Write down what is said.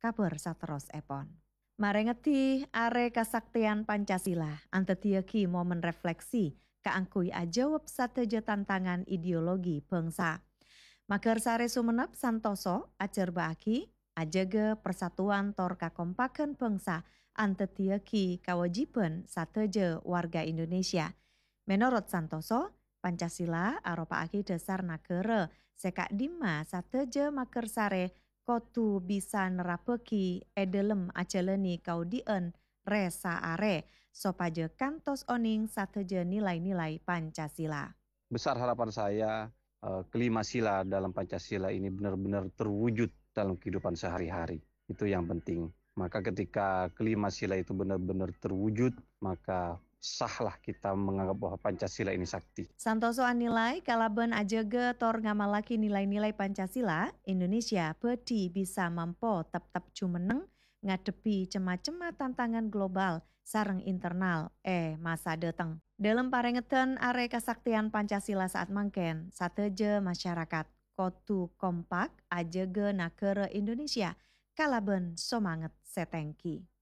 kabar sateros epon. Marengeti are kasaktian Pancasila antetiaki momen refleksi kaangkui ajawab sateja tantangan ideologi bangsa. Mager sare Sumenep santoso ajar baaki ajaga persatuan tor kakompakan bangsa antetiaki kewajiban sateja warga Indonesia. Menurut Santoso, Pancasila aropaaki dasar nagara sekak dima sateja mager sare kotu bisa nerapeki edelem ajaleni kaudien resa are sopaja kantos oning sateja nilai-nilai Pancasila. Besar harapan saya kelima sila dalam Pancasila ini benar-benar terwujud dalam kehidupan sehari-hari. Itu yang penting. Maka ketika kelima sila itu benar-benar terwujud, maka sahlah kita menganggap bahwa Pancasila ini sakti. Santoso anilai kalaban ajaga tor ngamalaki nilai-nilai Pancasila, Indonesia bedi bisa mampo tep-tep jumeneng ngadepi cema-cema tantangan global sareng internal masa datang. Dalam parengetan are kasaktian Pancasila saat mangken, sateja masyarakat kotu kompak ajaga nagara Indonesia kalaban somanget setengki.